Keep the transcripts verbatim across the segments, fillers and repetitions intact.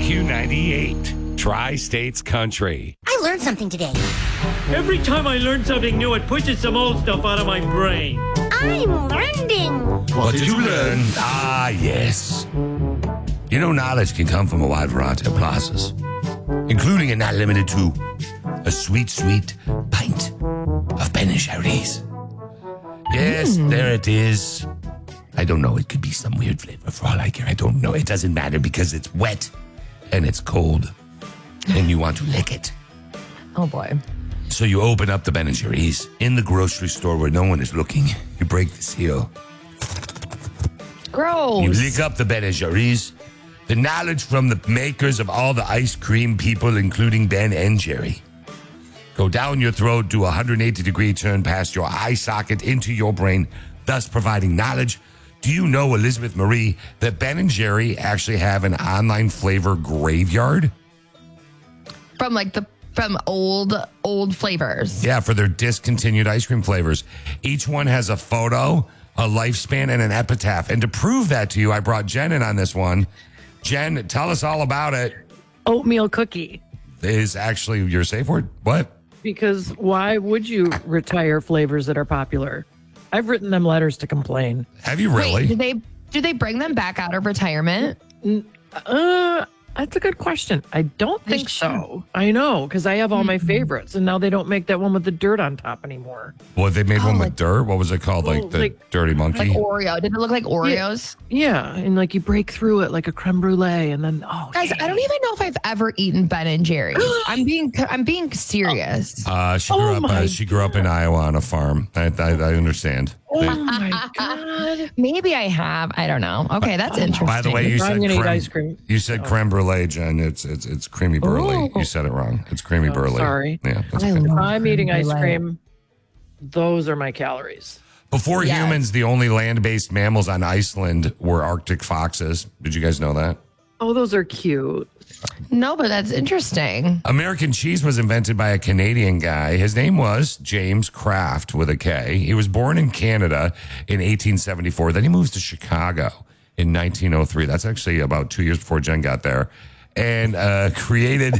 Q ninety-eight, Tri-States Country. I learned something today. Every time I learn something new, it pushes some old stuff out of my brain. I'm learning. What did you learn? Ah, yes. You know, knowledge can come from a wide variety of places, including and not limited to a sweet, sweet pint of Ben and Jerry's. Yes, mm. there it is. I don't know. It could be some weird flavor for all I care. I don't know. It doesn't matter because it's wet and it's cold and you want to lick it. Oh, boy. So you open up the Ben and Jerry's in the grocery store where no one is looking. You break the seal. Gross. You lick up the Ben and Jerry's. The knowledge from the makers of all the ice cream people, including Ben and Jerry, go down your throat, do a one hundred eighty degree turn past your eye socket into your brain, thus providing knowledge. Do you know, Elizabeth Marie, that Ben and Jerry actually have an online flavor graveyard? From like the from old, old flavors. Yeah, for their discontinued ice cream flavors. Each one has a photo, a lifespan, and an epitaph. And to prove that to you, I brought Jen in on this one. Jen, tell us all about it. Oatmeal cookie. Is actually your safe word? What? Because why would you retire flavors that are popular? I've written them letters to complain. Have you really? Wait, do they do they bring them back out of retirement? Uh, that's a good question. I don't They think should. so. I know, because I have all my favorites, and now they don't make that one with the dirt on top anymore. Well, they made Oh, one like- with dirt. What was it called? Like Oh, the like- Dirty Monkey? Like Oreo. Did it look like Oreos? Yeah, and like you break through it like a creme brulee, and then oh, Guys, I don't even know if I've ever eaten Ben and Jerry's. I'm being I'm being serious. Uh, she grew Oh up. my Uh, she grew up in Iowa on a farm. I, I, I understand. oh They- my god! Maybe I have. I don't know. Okay, that's interesting. by the way, you I'm said gonna eat creme, ice cream. You said creme brulee, Jen. It's it's it's creamy burley. Oh. You said it wrong. It's creamy Oh, burley. sorry. Yeah. That's I okay. love If I'm eating ice Brulee. cream, those are my calories. Before Yes. humans, the only land-based mammals on Iceland were Arctic foxes. Did you guys know that? Oh, those are cute. No, but that's interesting. American cheese was invented by a Canadian guy. His name was James Kraft with a K. He was born in Canada in eighteen seventy-four. Then he moves to Chicago in nineteen oh three. That's actually about two years before Jen got there. And uh, created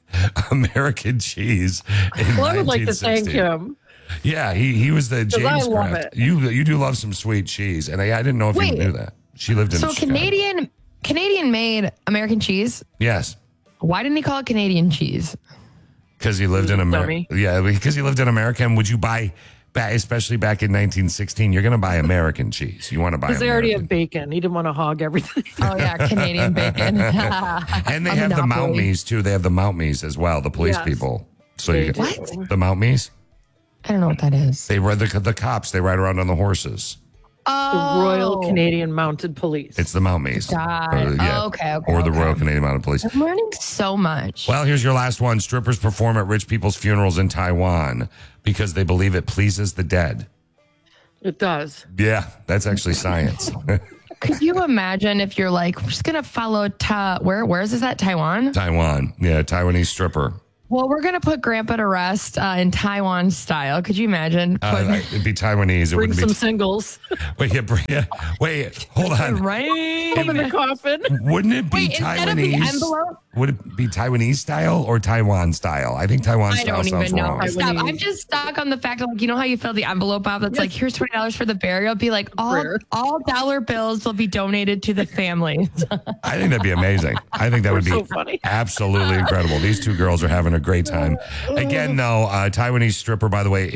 American cheese in Well, I would like to nineteen sixty. thank him. Yeah, he he was the James I love Kraft. it. You you do love some sweet cheese, and I, I didn't know if Wait. you knew that. She lived in So Chicago. Canadian Canadian made American cheese. Yes. Why didn't he call it Canadian cheese? Because he lived in America. Dummy. Yeah, because he lived in America. And would you buy, ba- especially back in nineteen sixteen, you're going to buy American cheese. You want to buy Because they already have American. bacon. He didn't want to hog everything. Oh yeah, Canadian bacon. And they A have the monopoly. Mounties, too. They have the Mounties as well, the police Yes. people. So They you do. What? The Mounties? I don't know what that is. They ride the, the cops. They ride around on the horses. The Oh, Royal Canadian Mounted Police. It's the Mounties. Got Or, it. yeah. Oh, okay, okay, Or the okay. Royal Canadian Mounted Police. I'm learning so much. Well, here's your last one. Strippers perform at rich people's funerals in Taiwan because they believe it pleases the dead. It does. Yeah, that's actually science. Could you imagine if you're like, we're just gonna follow ta- where where is this at? Taiwan? Taiwan. Yeah, Taiwanese stripper. Well, we're gonna put Grandpa to rest uh, in Taiwan style. Could you imagine? Uh, Putting- it'd be Taiwanese. It Bring wouldn't some be. singles. Wait, yeah, bring- yeah, wait, hold on. right? Put 'em in the coffin. Wouldn't it be Wait, instead of the Taiwanese? envelope? Would it be Taiwanese style or Taiwan style? I think Taiwan I style don't sounds even know. wrong. Stop. I'm just stuck on the fact of like, you know how you fill the envelope out that's like, here's twenty dollars for the burial. Be like, all Prayer. all dollar bills will be donated to the families. I think that'd be amazing. I think that would be so funny. absolutely incredible. These two girls are having a great time. Again, though, uh, Taiwanese stripper, by the way,